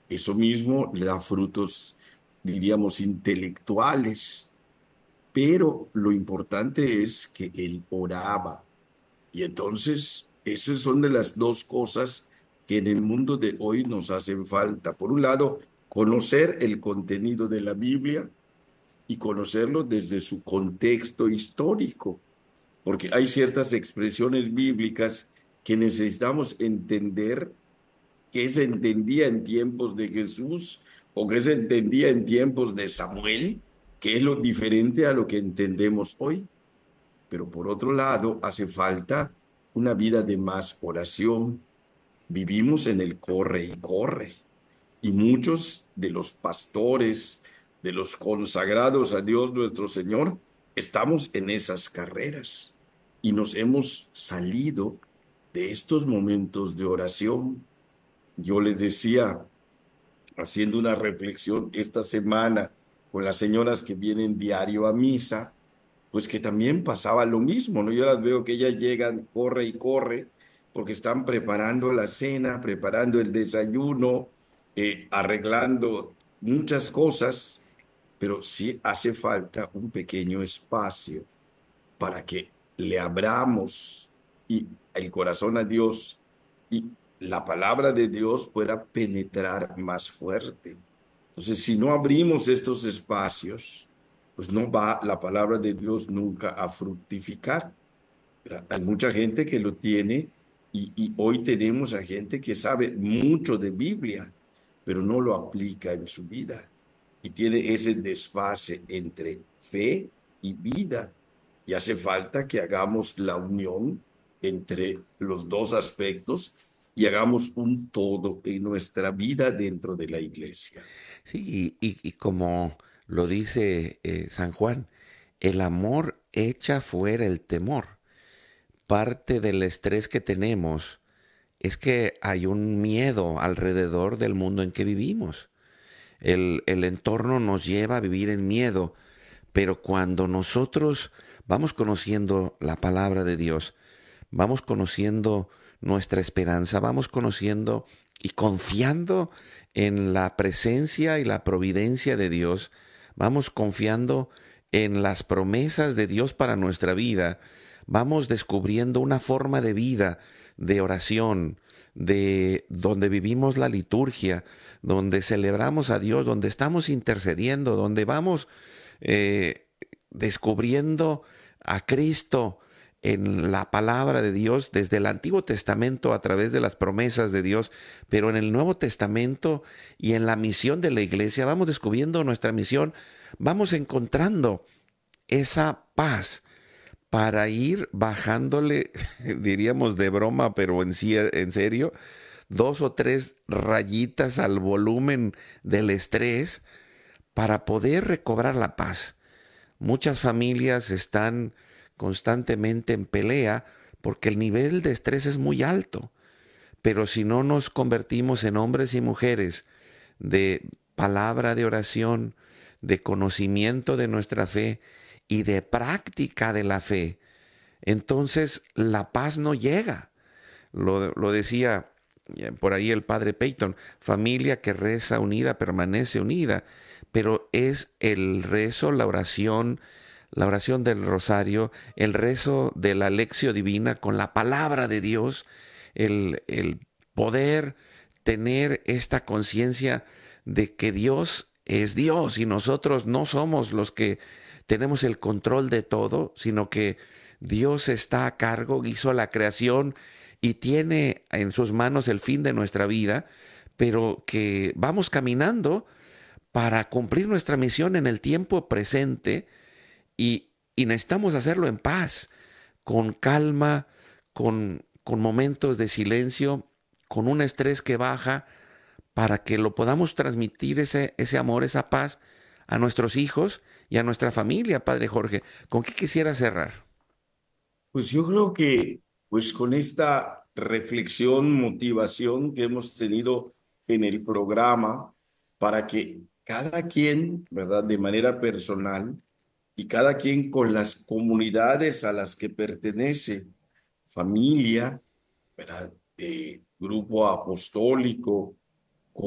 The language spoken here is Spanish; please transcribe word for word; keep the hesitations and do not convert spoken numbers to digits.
Eso mismo le da frutos, diríamos, intelectuales, pero lo importante es que él oraba. Y entonces, esas son de las dos cosas que en el mundo de hoy nos hacen falta. Por un lado, conocer el contenido de la Biblia y conocerlo desde su contexto histórico, porque hay ciertas expresiones bíblicas que necesitamos entender que se entendía en tiempos de Jesús o que se entendía en tiempos de Samuel, que es lo diferente a lo que entendemos hoy. Pero por otro lado, hace falta una vida de más oración. Vivimos en el corre y corre. Y muchos de los pastores, de los consagrados a Dios nuestro Señor, estamos en esas carreras y nos hemos salido de estos momentos de oración. Yo les decía, haciendo una reflexión esta semana con las señoras que vienen diario a misa, pues que también pasaba lo mismo, ¿no? Yo las veo que ellas llegan, corre y corre, porque están preparando la cena, preparando el desayuno, eh, arreglando muchas cosas, pero sí hace falta un pequeño espacio para que le abramos y el corazón a Dios y la palabra de Dios pueda penetrar más fuerte. Entonces, si no abrimos estos espacios, pues no va la palabra de Dios nunca a fructificar. Pero hay mucha gente que lo tiene y, y hoy tenemos a gente que sabe mucho de Biblia, pero no lo aplica en su vida y tiene ese desfase entre fe y vida. Y hace falta que hagamos la unión entre los dos aspectos y hagamos un todo en nuestra vida dentro de la iglesia. Sí, y, y- y como lo dice eh, San Juan, el amor echa fuera el temor. Parte del estrés que tenemos es que hay un miedo alrededor del mundo en que vivimos. El, el entorno nos lleva a vivir en miedo, pero cuando nosotros vamos conociendo la palabra de Dios, vamos conociendo nuestra esperanza, vamos conociendo y confiando en la presencia y la providencia de Dios, vamos confiando en las promesas de Dios para nuestra vida, vamos descubriendo una forma de vida, de oración, de donde vivimos la liturgia, donde celebramos a Dios, donde estamos intercediendo, donde vamos eh, descubriendo a Cristo en la palabra de Dios desde el Antiguo Testamento a través de las promesas de Dios, pero en el Nuevo Testamento y en la misión de la iglesia vamos descubriendo nuestra misión, vamos encontrando esa paz para ir bajándole, diríamos de broma, pero en, en serio, dos o tres rayitas al volumen del estrés para poder recobrar la paz. Muchas familias están constantemente en pelea porque el nivel de estrés es muy alto. Pero si no nos convertimos en hombres y mujeres de palabra de oración, de conocimiento de nuestra fe y de práctica de la fe, entonces la paz no llega. Lo, lo decía eh, por ahí el padre Peyton, familia que reza unida permanece unida, pero es el rezo, la oración, la oración del rosario, el rezo de la lección divina con la palabra de Dios, el, el poder tener esta conciencia de que Dios es Dios y nosotros no somos los que tenemos el control de todo, sino que Dios está a cargo, hizo la creación y tiene en sus manos el fin de nuestra vida, pero que vamos caminando para cumplir nuestra misión en el tiempo presente y, y necesitamos hacerlo en paz, con calma, con, con momentos de silencio, con un estrés que baja, para que lo podamos transmitir ese, ese amor, esa paz a nuestros hijos y a nuestra familia, Padre Jorge. ¿Con qué quisiera cerrar? Pues yo creo que, pues con esta reflexión, motivación que hemos tenido en el programa, para que cada quien, ¿verdad? De manera personal y cada quien con las comunidades a las que pertenece, familia, ¿verdad? Eh, grupo apostólico